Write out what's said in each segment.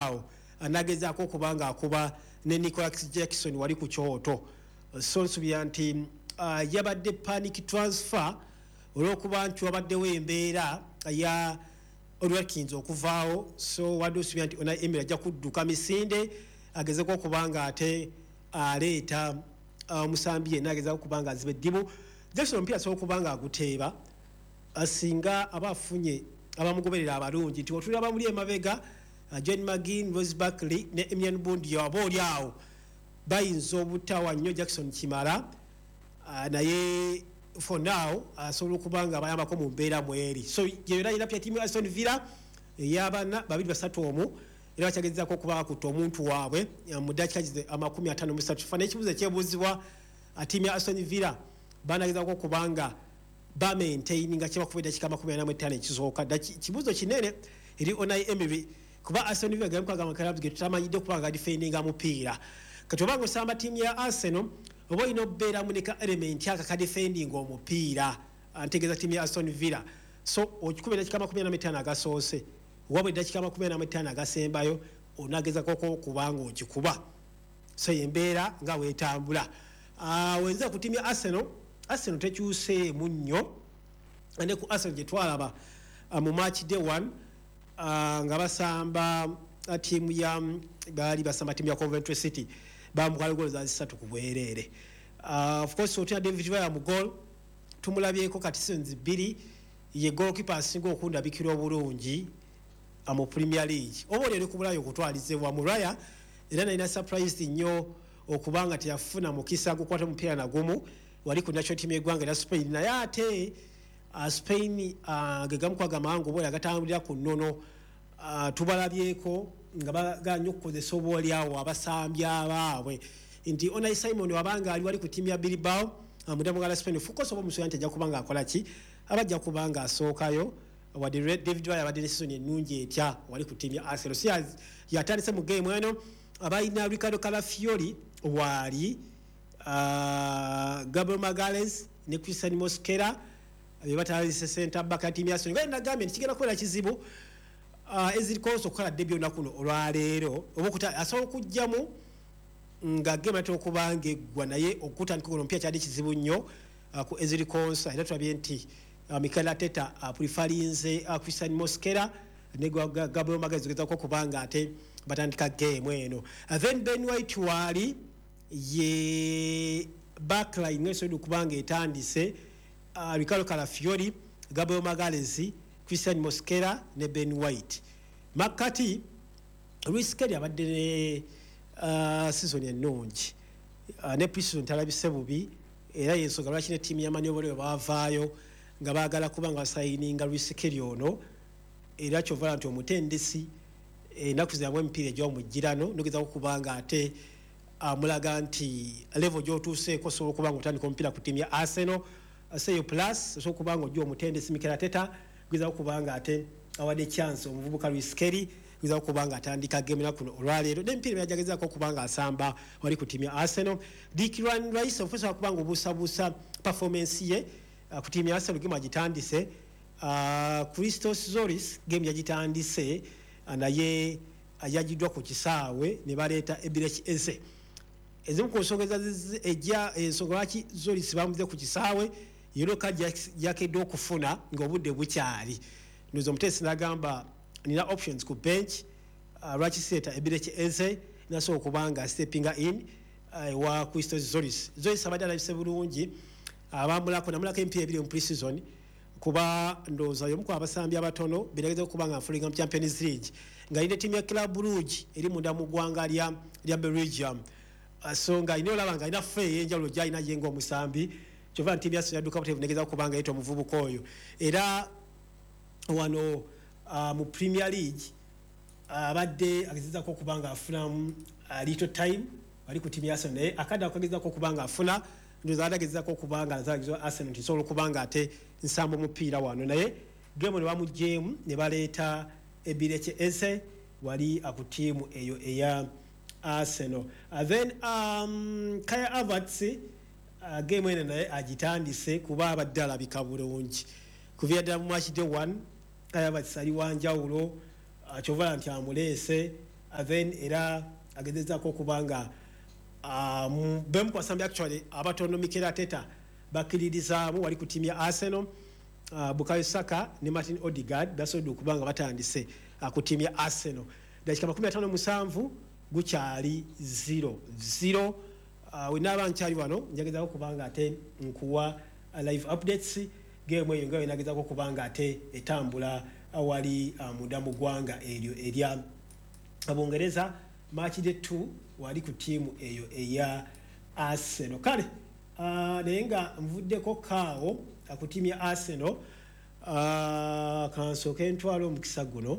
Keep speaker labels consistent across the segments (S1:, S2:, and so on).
S1: awo anagezaako okubanga akuba ne Nicholas Jackson wali ku kyoto so nsubira nti yabadde panic transfer olw'okuba nti wabaddewo embeera ya Watkins okuvaawo so wadde osubira nti Unai Emery ajja kudduka misinde agezeko okubanga ate aleeta omusambi yenna agezaako okubanga aziba eddibu Jackson omupiira asobola okubanga aguteeba asinga abafunye abamugoberera abalungi nti otulira abamuli emabega John McGinn, Rose Barkley ne Emilian Bundi abooli awo bayinza obutawa nnyo Jackson kimala naye for now asobola okubanga abayambako mu mbeera mweri so yera ina pia timu ya Aston Villa ey'abana 2-3 era bakyagezaako okuba bakutta omuntu waabwe mu dakika 53 fana ekibuuzo ekyebuuzibwa timu ya Aston Villa banagezaako okubanga bamaintaininga kyebakuba eddakiika 45 ekisooka kibuuzo kinene eri Unai Emery kuba Aston Villa gamukagamba clubs ge tutamanyidde okubanga defendinga mupiira kati obanga osamba timu ya Arsenal oba olina okubeera mu neka element aka defending omupiira antegeeza timu ya Aston Villa so okikuba eddakiika 45 agasoose wabwe eddakiika 45 agasembayo onagezako kubanga okikuba so embeera nga weetambula wenza ku timu ya Arsenal tekyuseemu nnyo ne ku Arsenal gye twalaba mu match day 1 nga basamba timu ya baali basamba timu ya Coventry City bamukala goal za 3 ku bwereere of course otya David Raya mu goal tumulabyeko kati seasons 2 ye goalkeeper asinga okundabikira obulungi mu Premier League obo lero kubulayo okutwalizibwa mu Raya era nalina surprise nnyo okubanga teyafuna mukisa gukwata mupiira nagumu wali ku national team y'eggwanga era Spain naye ate Spain gegamukwaga mangu boya gatambulira ku nnono tubalabyeko nga baganya okukozesa obwoli awo abasambya baabwe nti Unai Simon wabanga ali wali ku timu ya Bilbao mudamugala Spain focus obo musoya nti ajja kubanga akola ki abajja kubanga asookayo wadde David Raya abadde ne season ennungi etya wali ku timu ya Arsenal si yatandise mu game eno abayina Ricardo Calafiori wali Gabriel Magalhaes ne Christian Mosquera bebatalizise center back ya timu ya Arsenal nga nagambye nti kigenda kubeera kizibu ezirikoso okukola debyo nakuno olwaleero obukuta asobola okujjamu nga game ate okubanga eggwa naye okutandika guno omupiira kyali kizibu nnyo ku ezirikoso era tulabye nti Mikel Arteta preferinze Christian Mosquera ne Gabriel Magalhaes gezaako okubanga ate batandika game eno then Ben White wali ye backline ngesobola okubanga etandise Ricardo Calafiori, Gabriel Magalhaes, Christian Mosquera ne Ben White. Makati Luis Kelly abadde ne season ennungi ne pre-season talabise bubi era yensonga lwaki ne ttiimu ya Manyobolero baavaayo nga baagala kubanga basayininga Luis Kelly ono era kyovala nti omutendesi ennaku ziramu emipiira egy'omujjirano nogezaako kubanga ate amulaga nti level gy'otuuseeko osobola okubanga otandika omupiira ku ttiimu ya Arsenal Aseyo plus so kubanga ojjo omutendesi Mikel Arteta gwiza kubanga ate awadde chance omuvubuka Luis Kelly gwiza kubanga atandika game na kuno olwaleero n'emipiira yajagezaako kubanga asamba wali ku timu ya Arsenal Declan Rice ofisa kubanga obusabusa performance ye ku timu ya Arsenal game agitandise Christos Zoris game yagitandise naye ayajiddwa ku kisaawe ne baleeta Ebrech Eze ezimu ku nsonga ejja ensonga lwaki Zoris bamuze ku kisaawe yero kajja yakedde okufuna ng'obudde bukyali ndozo omutesi nagamba nina options ku bench lwaki seeta Ebrech Eze naso okubanga stepping in wa Christos Zoris abadde alabise bulungi abamulako namulako empiira ebiri mu pre-season kuba ndoza yomuko abasambi abatono birageze okubanga afulinga mu Champions League nga ine timu ya Club Brugge eri munda mu ggwanga lya Belgium songa ino labanga ina fe enjalo jai na jengo omusambi kyova timu ya Arsenal duka butegeza okubanga yeto omuvubuka oyo era wano mu Premier League abadde agezeza ko kubanga afuna little time bali ku timu ya Arsenal akada akageza ko kubanga afuna ndoza adageza ko kubanga azagizo Arsenal tisolo kubanga ate nsambo mupiira wano naye game ne bamu game ne baleta Ebrech Eze wali aku timu eyo eya Arsenal then Kai Havertz game ene naye agitandise kuba abaddala bikabulungi kuvya ddala mu match day 1 Kai Havertz ali wanjawulo kyovala nti amulese then era agezezaako okubanga bemu kwasambi actually abatono Mikel Arteta bakiririzaamu wali ku tiimu ya Arsenal. Bukayo Saka ne Martin Odegaard basobodde okubanga batandise ku tiimu ya Arsenal. Dakika 57 gukyali 0-0. Wenaaba nkyali wano njagezaako okubanga ate nkuwa live updates game eyo nga nagezaako okubanga ate etambula awali muda mu ggwanga eryo erya Abongereza. Match day 2 wali ku tiimu eyo eya Arsenal. Kale naye nga nvuddeko kaawo ku tiimu ya Arsenal kansooke ntwala omukisa guno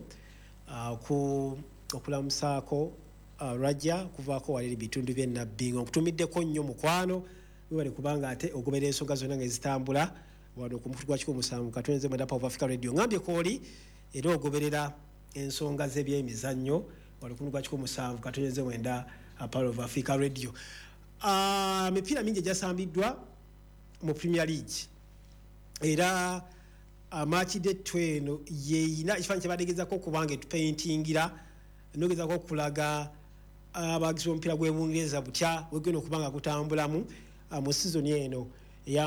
S1: okulamusaako Raja kuvaako wali bitundu by'ennabbi nkutumiddeko nnyo mukwano webale kubanga ate ogobera ensonga zonna nga ezitambula wano ku mukutu gwa 17 katonze mwenda pa Africa Radio ngambye kooli era ogoberera ensonga z'ebyemizannyo wano ku mukutu gwa 17 katonze mwenda pa Africa Radio. Mipiira mingi gyasambiddwa mu Premier League era match day 2 eno yeeyina ekifaananyi kyebategeezako okubanga etupaintingira nogezaako okulaga abagizi b'omupiira gw'Ebungereza butya wegenda okubanga gutambulamu mu sizoni eno eya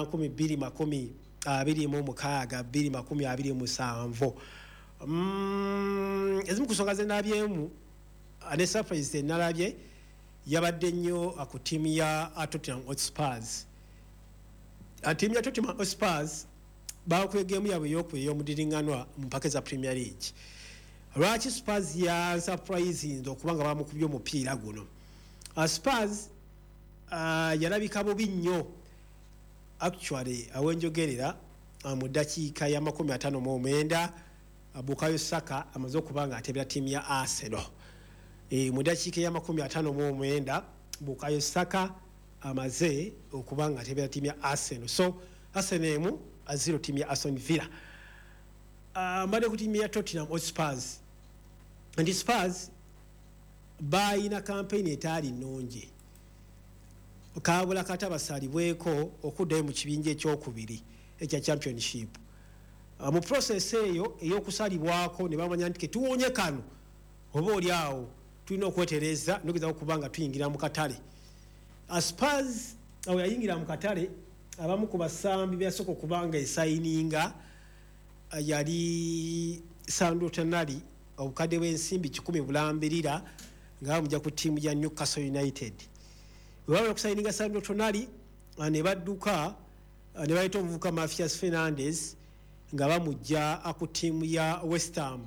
S1: 2026-2027. Ezimu ku nsonga ze nalabyemu ne surprise nalabye yabadde nnyo ku ttiimu ya Tottenham Hotspur. Ttiimu ya Tottenham Hotspur bakuye geemu yabwe ey'omudiringanwa mu mpaka za Premier League. Lwaki Spurs ya surprising okubanga bamukubye omupiira guno? Spurs yalabika bubi nnyo actually awenjogerera mu ddakiika ya 59 Bukayo Saka amaze okubanga atebera ttiimu ya Arsenal. Mu ddakiika ya 59 Bukayo Saka amaze okubanga atebera ttiimu ya Arsenal. So Arsenal emu 0 ttiimu ya Aston Villa. Mbadde ku ttiimu ya Tottenham Hotspur. And Spurs bayina campaign etaali nnungi. Kaabula kata basalibweko okuddayo mu kibinja ekyokubiri ekya championship. Mu process eyo ey'okusalibwako ne bamanya nti tuwonye kano oba oli awo tulina okwetereza nogeza okubanga tuyingira mu katale. Spurs awo yayingira mu katale abamu ku basambi byasooka okubanga esayininga yali Sandro Tonali obukadde bw'ensimbi 10 bulambirira nga bamujja ku ttiimu ya Newcastle United. Bwabala okusayininga Sandro Tonali ne badduka ne bayita omuvubuka Mafias Fernandes nga bamujja ku ttiimu ya West Ham.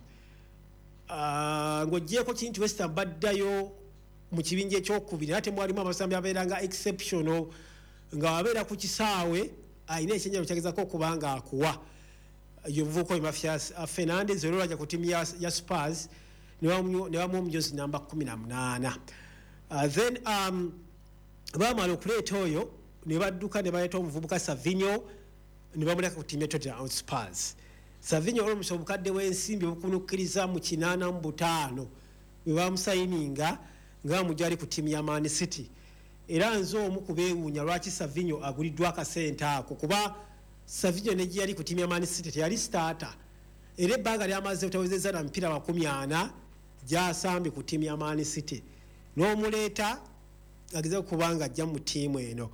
S1: Ng'oggyeko kintu West Ham baddayo mu kibinja ekyokubiri ate mwalimu abasambi abeeranga exceptional nga wabeera ku kisaawe ayina ekyenjalo kyagezako okubanga akuwa yovuko Mafias Fernandes olwo lwajja ku ttiimu ya Spurs ne bamuwa omujoozi namba 18. Then baamala okuleeta oyo ne badduka ne baleeta omuvubuka Savinho ne bamuleka ku ttiimu ya Tottenham Hotspur. Savinho olwomusa obukadde bw'ensimbi obukunukkiriza mu 85 bwe bamusayininga nga bamujja ali ku ttiimu ya Man City. Era nze omu ku beewuunya lwaki Savinho aguliddwa akasente ako kuba Savinho ne gye yali ku ttiimu ya Man City teyali starter. Era ebbanga lyamaze obutawezezza na mipiira 40 gy'asambye ku ttiimu ya Man City. N'omuleeta ageze okubanga ajja mu ttiimu eno.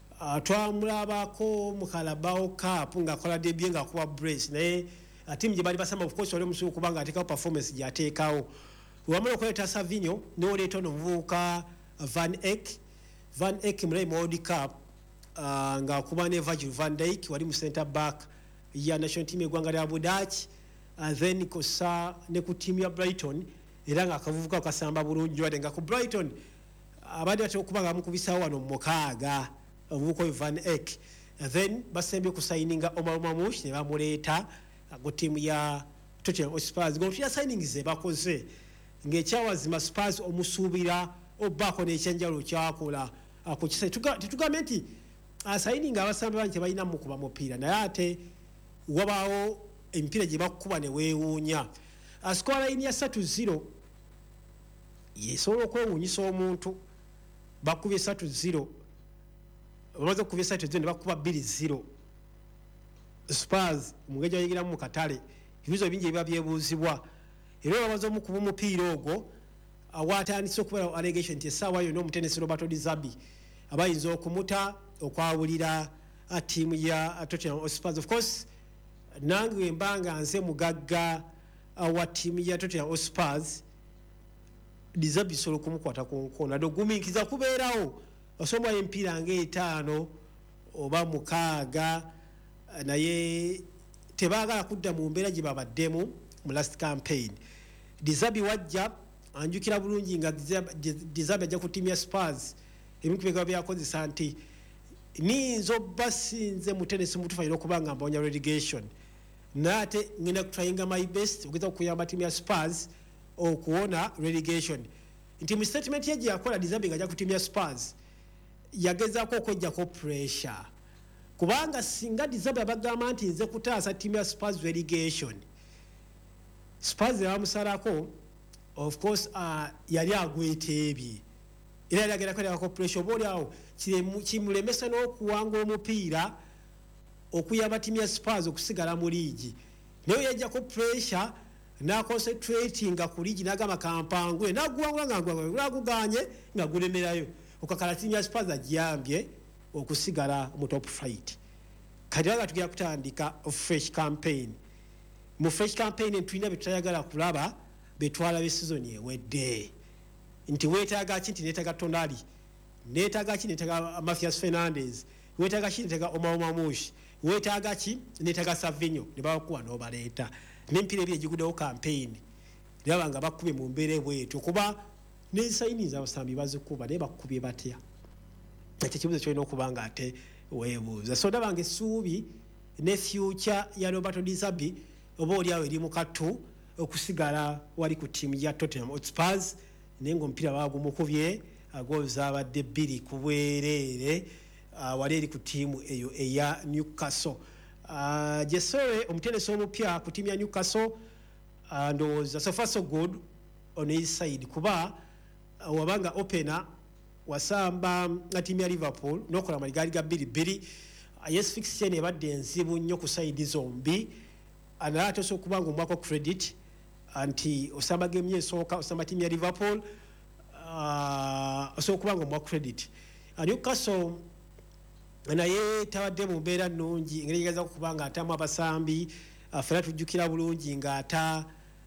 S1: Twamulabako mu Carabao Cup ng'akola debye ng'akuba brace naye ttiimu gye bali basamba of course wali omusuku kubanga ateekawo performance gy'ateekawo. Wamala okuleeta Savinho n'oleeta ono omuvubuka Van Eyck mulai mu World Cup ng'akuba ne Virgil van Dijk wali mu center back ya national team eggwanga lya Budaaki. Then kosa ne ku ttiimu ya Brighton era ng'akavubuka kasamba bulungi wadde nga ku Brighton abadde batera okubanga bamukubisaawo wano mu 6 omuvubuka Van Eyck. Then basembye kusayininga Omar Mamouche ne bamuleeta ku ttiimu ya Tottenham Hotspur. Ng'otulya signings ze bakoze ng'ekyawazima Spurs omusuubira obbaako n'ekyenjalo kyakola ku kisa. Tetugambe nti asayininga abasambi bangi tebalina mukuba mupiira naye ate wabaawo emipiira gye bakukuba ne weewuunya. Scoreline ya 3-0 yesobola okwewuunyisa omuntu. Bakubye 3-0 bamaze okubye 3-0 ne bakuba 2-0. Spurs mungeri gyayingiramu mu katale ebibuuzo bingi ebiba byebuuzibwa era bamaze omukuba omupiira ogwo watandise okubeera allegation nti essaawa yonna omutenesi Roberto Di Zerbi abayinza okumuta okwawulira ttiimu ya Tottenham Hotspur. Of course nange wembanga nze mugagga wa ttiimu ya Tottenham Hotspur Di Zerbi sobola okumukwata ku nkono ate ogumiikiza kubeerawo osomwa empiira ng'etaano oba mukaaga naye tebaagala kudda mu mbeera gye babaddemu mu last campaign. Di Zerbi wajja anjukira bulungi nga Di Zerbi ajja ku ttiimu ya Spurs ebimu ku bigaba byakozesa nti niyinza obba sinze mutenesi mutufaire okubanga mbawonya relegation nate ngenda kutryinga my best okugeza okuyamba ttiimu ya Spurs okuwona relegation. Nti mu statement ye gye yakola Di Zerbi nga ajja ku ttiimu ya Spurs yagezaako okweggyako pressure kubanga singa Di Zerbi abagamba nti nze kutaasa ttiimu ya Spurs relegation Spurs yabamusalako of course yali agweteebye era yali agenda kwerako pressure oba oliawo kimulemesa n'okuwanga omupiira okuyamba ttiimu ya Spurs okusigala mu liigi naye yajjako pressure n'aconcentratinga ku liigi n'agamba kampangule n'aguwangula ng'aguganye nga gulemerayo okakala ttiimu ya Spurs agiyambye okusigala mu top flight. Kati nga tugenda kutandika fresh campaign. Mu fresh campaign tulina betutayagala kulaba betwala be season ewedde. Nti weetaaga ki nti neetaaga Tonali, neetaaga ki neetaaga Matthias Fernandes, weetaaga ki neetaaga Omar Mamush, weetaaga ki neetaaga Savinho ne babakuwa n'obaleeta. N'empiira ebyo egiguddewo campaign laba nga bakubye mu mbeera bwetyo kuba n'ensayiniza abasambi bazikuba naye bakubye batya. Ekyo kibuzo kyolina okuba nga ate weebuuza. So ndaba nga essuubi ne future ya Roberto Di Zerbi oba oliawo eri mu kattu okusigala wali ku ttiimu ya Tottenham Hotspur naye ng'omupiira baagumukubye agooza abadde 2 ku bwereere wali eri ku ttiimu eyo eya Newcastle. Jesore omutenesi omupya ku ttiimu ya Newcastle ndowooza so far so good on his side kuba wabanga opener wasamba nga ttiimu ya Liverpool n'okola amaligaali ga 2-2 yes fixture ebadde enzibu nnyo ku side zombi naye ate osobola okuba nga omwako credit anti osamba game esooka osamba ttiimu ya Liverpool osobola okuba nga omwa credit. Newcastle naye tabadde mu mbeera nnungi engeri yageza okuba nga atamu abasambi fera tujjukira bulungi ng'ata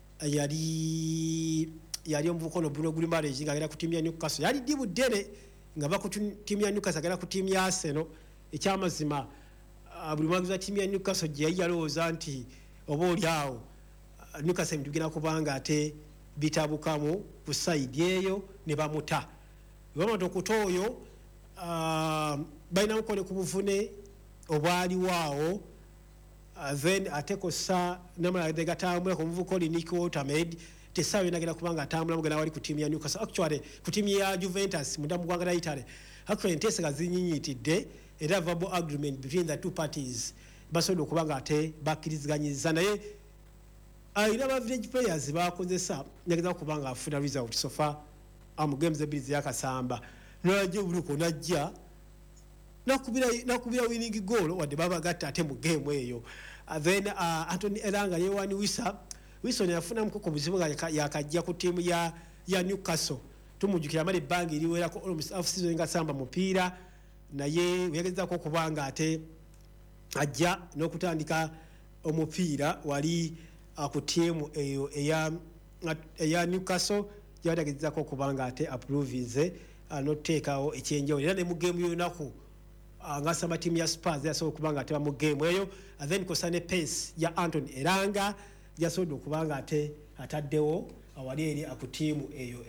S1: yali omuvubuka ono Bruno Guimaraes ng'agenda ku ttiimu ya Newcastle yali ddi buddere nga ba ku ttiimu ya Newcastle agenda ku ttiimu ya Arsenal. Ekyamazima buli mwagizi wa ttiimu ya Newcastle gye yali yalowooza nti oba oliawo Newcastle tugenda kubanga ate bitabukamu ku side eyo ne bamuta bamata okuta oyo balina mukole ku buvune obwaliwaawo then ate kosa namalagde gatambula ku muvuko oli Nick Watermaid tesaawe nagenda kubanga atambula mugenda wali ku ttiimu ya Newcastle actually ku ttiimu ya Juventus munda mu ggwanga lya Italy actually ntesega zinyinyitidde era verbal agreement between the two parties basobola okubanga ate bakkiriziganyizza naye ayina aba village players bakozesa nageza kubanga afuna result so far games ebbiri yakasamba n'ajja buluko najja nakubira winning goal wadde babagatta ate mu game eyo. Then Anthony Elanga yewani Wilson yafuna mukoko buzibu yakajja ku ttiimu ya Newcastle tumujjukira amali ebbanga eriwerako almost half season nga samba mupiira naye yagezaako okubanga ate ajja n'okutandika omupiira wali ku ttiimu eyo eya Newcastle gyatagezaako okubanga ate approvize n'oteekawo ekyenjawulo era ne mu game y'olunaku ngasamba ttiimu ya Spurs yasobola okubanga ate mu game eyo then kosa ne pace ya Anthony Elanga yasobola okubanga ate ataddewo wali eri ku ttiimu eyo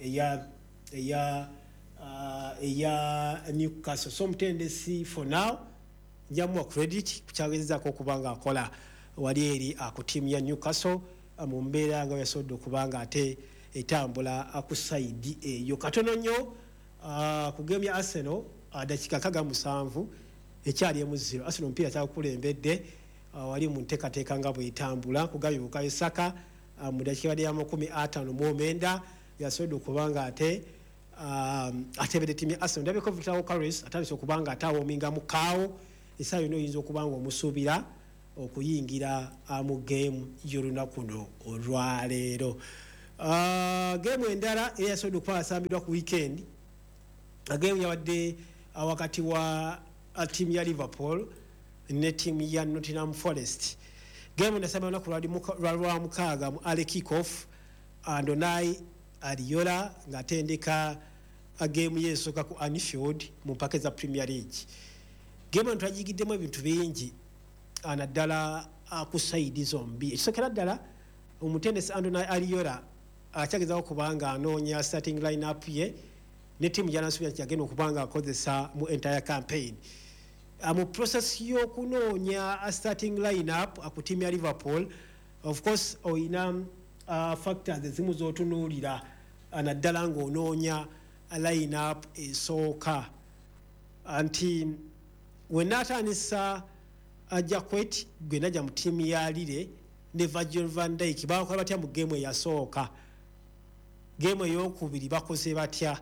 S1: eya Newcastle. So mutendesi for now njamuwa credit kukyagezaako okubanga akola wali eri ku ttiimu ya Newcastle mu mbeera nga yasobola okubanga ate etambula ku side eyo katono nnyo ku game ya Arsenal dakika 7 ekyali 0 Arsenal mpira kyakulembedde wali mu nteekateeka nga bwetambula kugabi Bukayo Saka mu dakika ya 59 yasobola okubanga ate atebedde ttiimu ya Arsenal ndabeko Victor Carles atandise okubanga atawoominga mu kaawo essaawa yonna oyinza okubanga omusuubira okuyingira mu game y'olunaku luno olwaleero. Game endala eyasobola okupasambirwa ku weekend game yawadde wakati wa team ya Liverpool ne team ya Nottingham Forest. Game nasema na kulwa mukaaga mu early kick-off Andonai Ariola ngatendeka game yesoka ku Anfield mu mpaka za Premier League. Game ntwajigiddemu ebintu bingi anaddala ku side zombi. Ekisokera ddala omutendesi Andonai Ariola akyagezako kubanga anoonya starting line-up ye ne team janasubira kyagenda okubanga akozesa mu entire campaign. Mu process y'okunoonya starting line-up ku team ya Liverpool, of course oyina factors ezimu z'otunuulira naddala ng'onoonya line-up esooka. Anti wenaatandisa Jacquet gwe najja mu team ya Lille ne Virgil van Dijk bakola batya mu game eyasooka. Game eyokubiri bakoze batya.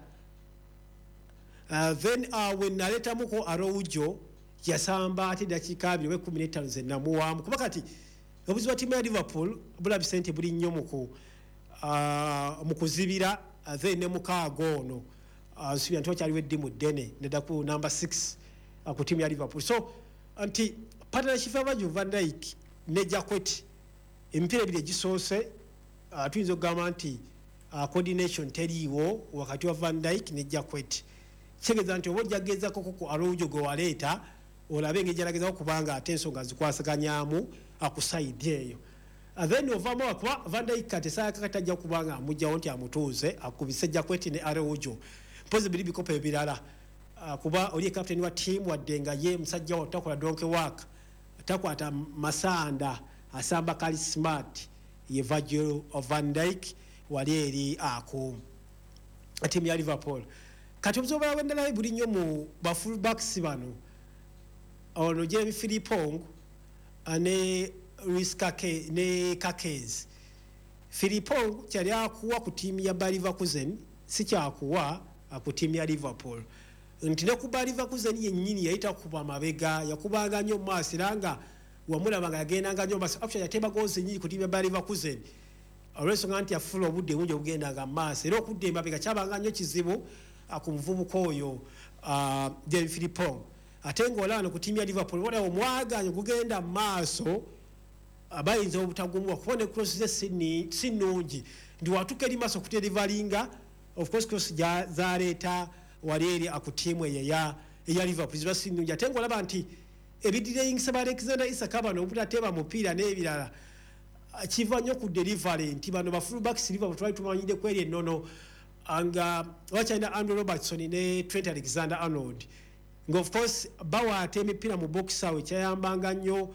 S1: Then when naletamuko Araujo yasamba ate dakika 2:15 zenamuwamu kuba kati obuzi wa timu ya Liverpool bula Vicente buli nnyo mu kuzibira then ne mukaago ono sibya nto kyali weddi mu dene nedda ku number 6 ku timu ya Liverpool. So anti partnership ya Van Dijk ne Jacquet emipiira ebiri egisoose tuyinza okugamba nti coordination teriiwo wakati wa Van Dijk ne Jacquet. Kigeza nti obo jagezako ku Araujo go waleeta olabe ngejalageza kubanga ate ensonga zikwasaganyamu akuside eyo. Then ovamo akwa Van Dijk katesa katajja kubanga amujjawo nti amutuuze akubise Jacquet ne Araujo. Possibly bikope ebirala kuba oli captain wa team waddenga ye musajja wa takola donke work takwata masanda asamba kali smart ye Virgil Van Dijk wali eri ako team ya Liverpool. Kati obuzobola wendala buli nnyo mu ba full backs bano ono Jeremy Frimpong ne Luis Kake ne Kakez. Frimpong kyali akuwa ku team ya Bayer Leverkusen si kyakuwa ku team ya Liverpool. Ntine ku Bayer Leverkusen yennyini yayita kuba mabega yakubanga nnyo maaso era nga wamulabanga yagendanga nnyo maaso actually yateba goals nyingi ku team ya Bayer Leverkusen. Olw'ensonga nti yafuula obudde bungi obugendanga maaso era okudda emabega kyabanga nnyo kizibu ku muvubuka oyo Jeremy Frimpong. Ate ng'olano ku timu ya Liverpool waliwo omwaganya gugenda maaso abayinza obutagumuwa kubona cross ze si nnungi ndi watuka eri maaso kutelivalinga of course cross zaleeta wali eri ku timu eya Liverpool ziba si nnungi. Ate ng'olaba nti ebidireyingisa ba Alexander Isak bano obutateeba mupiira n'ebirala kiva nnyo ku delivery nti bano ba full backs Liverpool twali tumanyide ku eri ennono anga wachina Andrew Robertson ne Trent Alexander-Arnold. Of course bawaate emipira mu box awe kyayambanga nnyo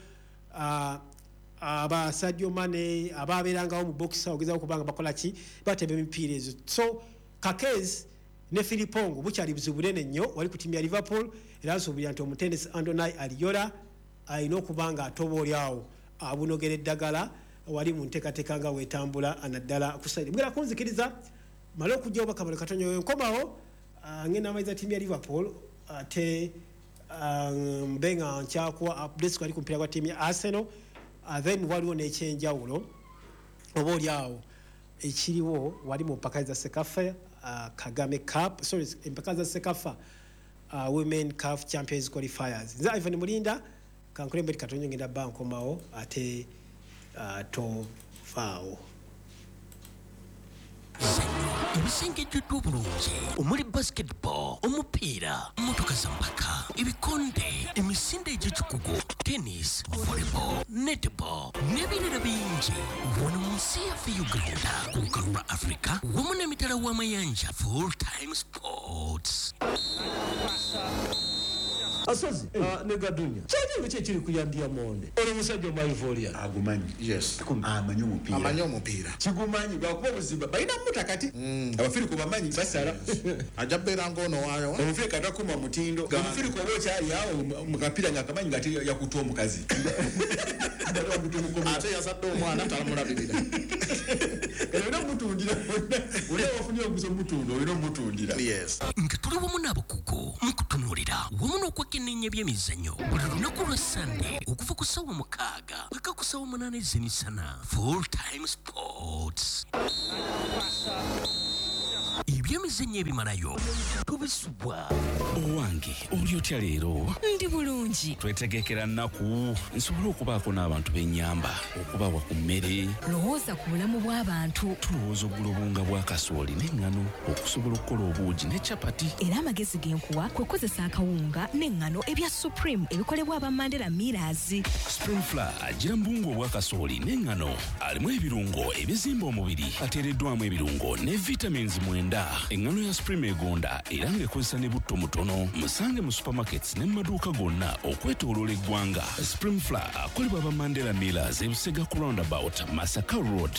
S1: aba Sadio Mane ababeerangawo mu box awe ogezako kubanga bakola ki bateba emipira ezo. So Kakez ne Frimpong bukyali buzibu bunene nnyo wali ku timu ya Liverpool era nsuubira nti omutendesi Andonai Ariola alina okubanga atoboolyawo abunogera eddagala wali mu nteekateeka nga weetambula anaddala kusayidi. Mugera kunzikiriza malo kujja obakabale katonyo nkomawo ngena amaiza timu ya Liverpool ate mbenga nkyakwa updates kwali kumpira kwa timu ya Arsenal. Then waliwo n'ekyenjawulo oba olyawo ekiriwo wali mu mpaka za Sekafa Kagame Cup empaka za Sekafa Women CAF Champions Qualifiers. Nze Ivan Mulinda kankole mbeti katonyo ngenda bankomawo ate tovaawo.
S2: Ebisengejjuddwa obulungi omuli basketball, omupiira, motoka z'ampaka, ebikonde, emisinde egy'ekikugu, tennis, volleyball, netball n'ebirala bingi wano mu nsi yaffe Uganda ku lukalu lwa Africa wamu n'emitala w'amayanja full time sports.
S3: Asozi negadunya kyali kiri kuyandia monde ole musajja maivolia
S4: agumanyi yes amanyi omupiira kigumanyi bakuba buzimba balina mutakati abafiri ku bamanyi basala ajabera ngono wayo omufiri katakuma mutindo omufiri ko bocha yawo mukapira nyakamanyi ngati yakutoa omukazi ate yasadde omwana talamulabirira Olina mutundira olina wafunye oguzo mutundo olina mutundira. Yes.
S2: Nga tuli wamu n'abakugu mukutunuulira wamu n'okwekenneenya by'emizannyo buli lunaku lwa Sunday okuva ku ssaawa 6 paka ku ssaawa 8 ez'emisana. Full Time Sports. Ebyemizannyo ebimalayo tubisubwa.
S5: Owange oli otya leero?
S6: Ndi bulungi.
S5: Twetegekera nnaku nsobola okubaako n'abantu b'ennyamba okubawa ku mmere.
S6: Lowooza ku bulamu bw'abantu.
S5: Tulowooza oggula obunga bwa kasooli n'eŋŋano okusobola okukola obuugi ne capati.
S6: Era amagezi genkuwa kwe kukozesa akawunga n'eŋŋano ebya Supreme ebikolebwa aba Mandela Millers.
S5: Spring Flour agira mbungu obwa kasooli n'eŋŋano alimu ebirungo ebizimba omubiri ateereddwamu ebirungo ne vitamins 9. Eŋŋano ya Supreme egonda era ng'ekozesa ne butto mutono. Musange mu supermarkets ne mu maduuka gonna okwetooloola eggwanga. Spring Flour akolebwa aba Mandela Millers e Busega ku roundabout Masaka Road.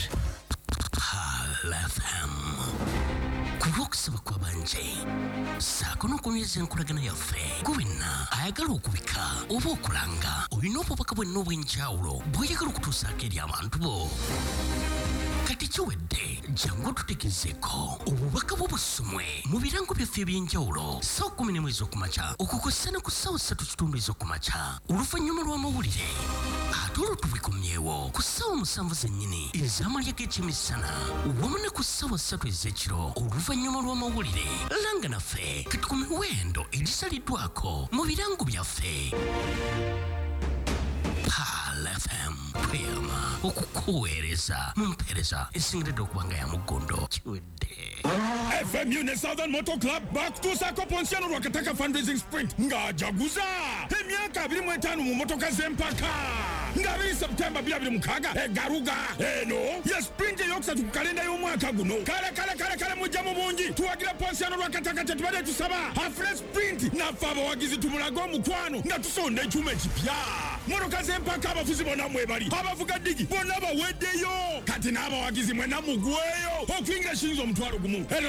S2: FM kulwokusaba kw'abanje saako n'okunyweza enkolagana yaffe gwenna ayagala okubika oba okulanga olina obubaka bwenna obw'enjawulo bw'oyagala okutuusaako eri abantu bo. Kati kiwedde jangu tutegezeeko obubaka bw'obusumwe mu birango byaffe eby'enjawulo ssaawa 11 ez'okumakya okukozesa ne ku ssaawa 3:30 ez'okumakya oluvannyuma lw'amawulire ate olwo tubikomyewo ku ssaawa 7 zennyini ez'amalya g'ekyemisana wamu ne ku ssaawa 3 ez'ekiro oluvannyuma lw'amawulire. Langa naffe kati ku miwendo egisaliddwako mu birango byaffe. FM tweyama okukuweereza mu mpeereza esingiridde okuba nga ya mugondo kiwedde.
S7: FMU ne Southern Motor Club bakutuusaako ponsiano lwakataka fundraising sprint ng'ajaguza emyaka 25 mu motoka z'empaka nga 2 Septemba 2026 egaruga eno ya sprint eyokusatu ku kalenda y'omwaka guno. Kale mujja mu bungi tuwagira ponsiano lwakataka tetubadde tusaba afre sprint naffe abawagizi tumulaga omukwano nga tusonda ekyuma ekipya. Motoka z'empaka abafuzi bonna mwebali abavuga digi bonna baweddeyo kati n'abawagizi mwenna mugweyo okuyingira shiyinza omutwalo gumu.